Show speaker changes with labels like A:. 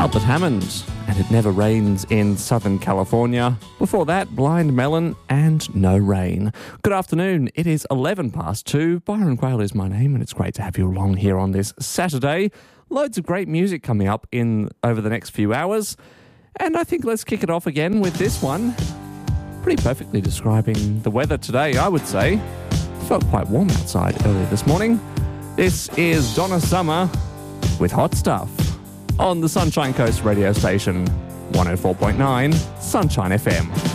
A: Albert Hammond, and It Never Rains in Southern California. Before that, Blind Melon and No Rain. Good afternoon. It is 2:11. Byron Quayle is my name, and it's great to have you along here on this Saturday. Loads of great music coming up over the next few hours. And I think let's kick it off again with this one. Pretty perfectly describing the weather today, I would say. It felt quite warm outside earlier this morning. This is Donna Summer with Hot Stuff on the Sunshine Coast radio station, 104.9 Sunshine FM.